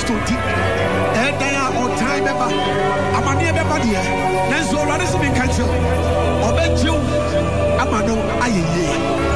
Kristo di ɛdan a ɔtan bɛba amanneɛ bɛba deɛ nanso Awurade sɛ menka kyerɛ ɔbɛgye wo ama no ayɛ yie